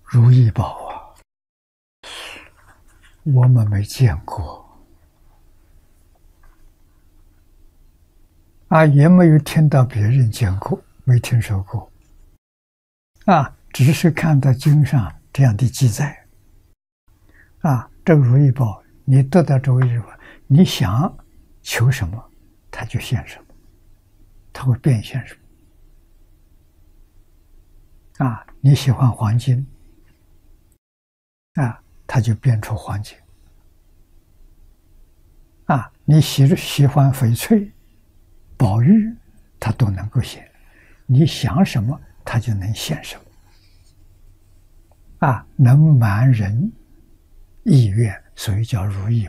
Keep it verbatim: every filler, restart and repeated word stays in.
如意宝啊，我们没见过啊，也没有听到别人见过，没听说过啊，只是看到经上这样的记载啊。这个如意宝，你得到这个如意宝，你想求什么，它就现什么，它会变现什么啊。你喜欢黄金啊，它就变出黄金啊。你喜喜欢翡翠、宝玉，它都能够现。你想什么，它就能现什么啊，能满人意愿，所以叫如意。